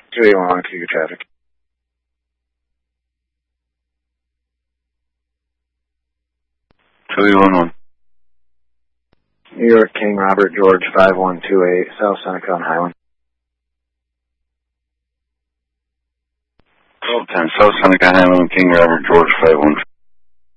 281, Cougar traffic. New York, King Robert George 5128, South Seneca on Highland. 1210, South Seneca Highland, King Robert George 5128.